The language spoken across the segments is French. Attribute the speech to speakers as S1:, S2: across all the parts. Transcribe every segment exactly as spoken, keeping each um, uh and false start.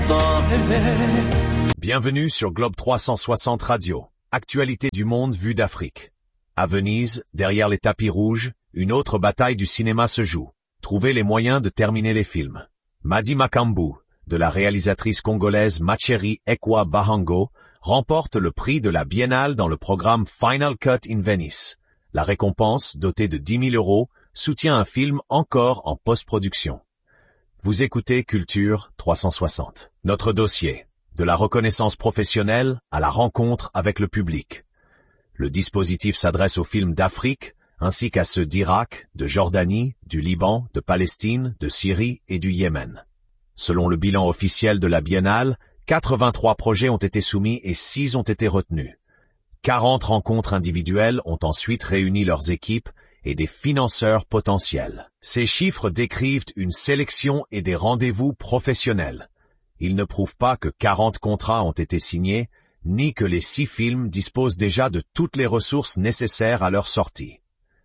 S1: longtemps aimé.
S2: Bienvenue sur Globe trois cent soixante Radio, actualité du monde vue d'Afrique. À Venise, derrière les tapis rouges, une autre bataille du cinéma se joue. Trouvez les moyens de terminer les films. Madi Makambu, de la réalisatrice congolaise Macheri Ekwa Bahango, remporte le prix de la Biennale dans le programme Final Cut in Venice. La récompense, dotée de dix mille euros, soutient un film encore en post-production. Vous écoutez Culture trois cent soixante. Notre dossier, de la reconnaissance professionnelle à la rencontre avec le public. Le dispositif s'adresse aux films d'Afrique, ainsi qu'à ceux d'Irak, de Jordanie, du Liban, de Palestine, de Syrie et du Yémen. Selon le bilan officiel de la Biennale, quatre-vingt-trois projets ont été soumis et six ont été retenus. quarante rencontres individuelles ont ensuite réuni leurs équipes et des financeurs potentiels. Ces chiffres décrivent une sélection et des rendez-vous professionnels. Ils ne prouvent pas que quarante contrats ont été signés, ni que les six films disposent déjà de toutes les ressources nécessaires à leur sortie.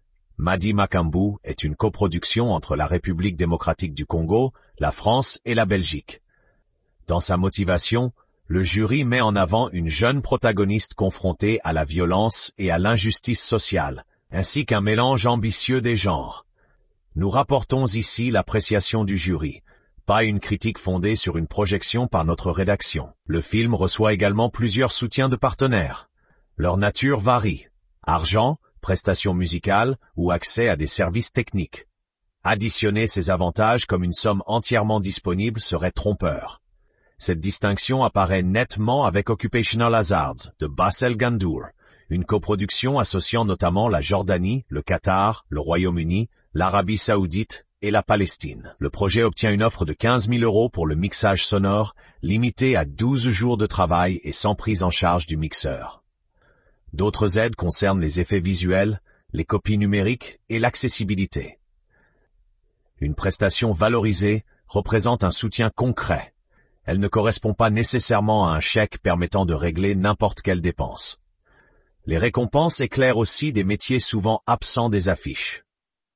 S2: Madi Makambu est une coproduction entre la République démocratique du Congo, la France et la Belgique. Dans sa motivation, le jury met en avant une jeune protagoniste confrontée à la violence et à l'injustice sociale, ainsi qu'un mélange ambitieux des genres. Nous rapportons ici l'appréciation du jury, pas une critique fondée sur une projection par notre rédaction. Le film reçoit également plusieurs soutiens de partenaires. Leur nature varie. Argent, prestations musicales ou accès à des services techniques. Additionner ces avantages comme une somme entièrement disponible serait trompeur. Cette distinction apparaît nettement avec Occupational Hazards de Bassel Gandour, une coproduction associant notamment la Jordanie, le Qatar, le Royaume-Uni, l'Arabie Saoudite et la Palestine. Le projet obtient une offre de quinze mille euros pour le mixage sonore, limité à douze jours de travail et sans prise en charge du mixeur. D'autres aides concernent les effets visuels, les copies numériques et l'accessibilité. Une prestation valorisée représente un soutien concret. Elle ne correspond pas nécessairement à un chèque permettant de régler n'importe quelle dépense. Les récompenses éclairent aussi des métiers souvent absents des affiches.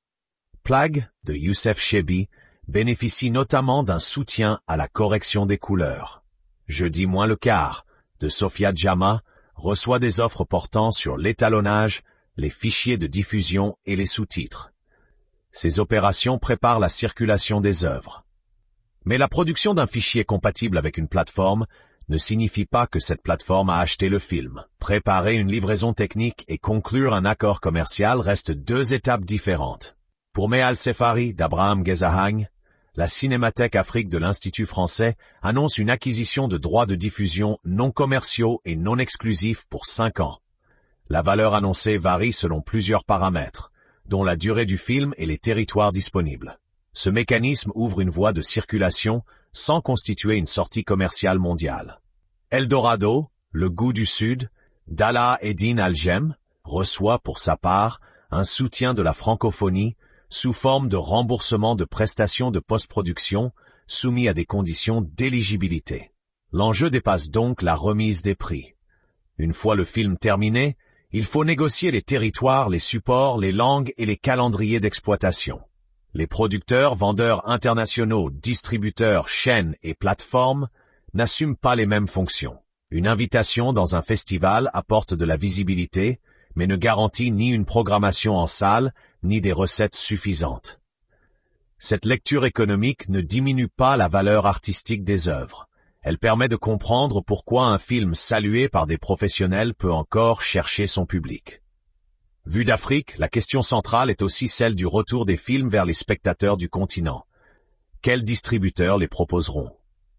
S2: Plague, de Youssef Chebi, bénéficie notamment d'un soutien à la correction des couleurs. Jeudi moins le quart, de Sophia Djama, reçoit des offres portant sur l'étalonnage, les fichiers de diffusion et les sous-titres. Ces opérations préparent la circulation des œuvres. Mais la production d'un fichier compatible avec une plateforme ne signifie pas que cette plateforme a acheté le film. Préparer une livraison technique et conclure un accord commercial restent deux étapes différentes. Pour Mehal Sefari d'Abraham Gezahang, la Cinémathèque Afrique de l'Institut français annonce une acquisition de droits de diffusion non commerciaux et non exclusifs pour cinq ans. La valeur annoncée varie selon plusieurs paramètres, dont la durée du film et les territoires disponibles. Ce mécanisme ouvre une voie de circulation sans constituer une sortie commerciale mondiale. Eldorado, Le Goût du Sud, d'Alaa Eddine Algem, reçoit pour sa part un soutien de la francophonie sous forme de remboursement de prestations de post-production soumis à des conditions d'éligibilité. L'enjeu dépasse donc la remise des prix. Une fois le film terminé, il faut négocier les territoires, les supports, les langues et les calendriers d'exploitation. Les producteurs, vendeurs internationaux, distributeurs, chaînes et plateformes n'assument pas les mêmes fonctions. Une invitation dans un festival apporte de la visibilité, mais ne garantit ni une programmation en salle, ni des recettes suffisantes. Cette lecture économique ne diminue pas la valeur artistique des œuvres. Elle permet de comprendre pourquoi un film salué par des professionnels peut encore chercher son public. Vue d'Afrique, la question centrale est aussi celle du retour des films vers les spectateurs du continent. Quels distributeurs les proposeront?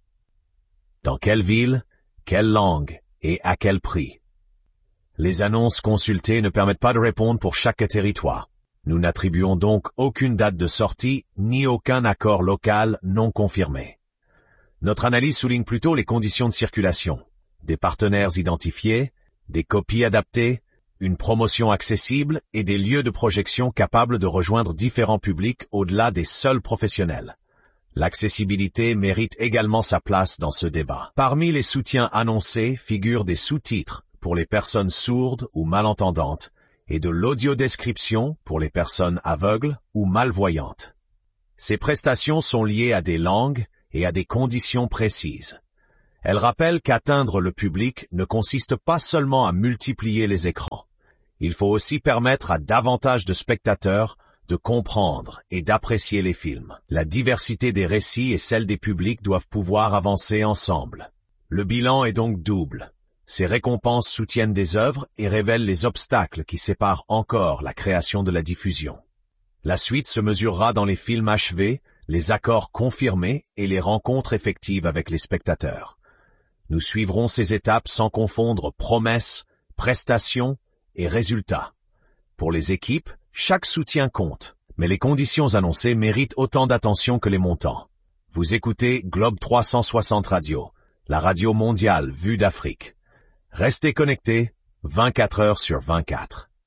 S2: Dans quelle ville? Quelle langue? Et à quel prix? Les annonces consultées ne permettent pas de répondre pour chaque territoire. Nous n'attribuons donc aucune date de sortie, ni aucun accord local non confirmé. Notre analyse souligne plutôt les conditions de circulation, des partenaires identifiés, des copies adaptées, une promotion accessible et des lieux de projection capables de rejoindre différents publics au-delà des seuls professionnels. L'accessibilité mérite également sa place dans ce débat. Parmi les soutiens annoncés figurent des sous-titres pour les personnes sourdes ou malentendantes et de l'audiodescription pour les personnes aveugles ou malvoyantes. Ces prestations sont liées à des langues et à des conditions précises. Elle rappelle qu'atteindre le public ne consiste pas seulement à multiplier les écrans. Il faut aussi permettre à davantage de spectateurs de comprendre et d'apprécier les films. La diversité des récits et celle des publics doivent pouvoir avancer ensemble. Le bilan est donc double. Ces récompenses soutiennent des œuvres et révèlent les obstacles qui séparent encore la création de la diffusion. La suite se mesurera dans les films achevés, les accords confirmés et les rencontres effectives avec les spectateurs. Nous suivrons ces étapes sans confondre promesses, prestations et résultats. Pour les équipes, chaque soutien compte, mais les conditions annoncées méritent autant d'attention que les montants. Vous écoutez Globe trois cent soixante Radio, la radio mondiale vue d'Afrique. Restez connectés, vingt-quatre heures sur vingt-quatre.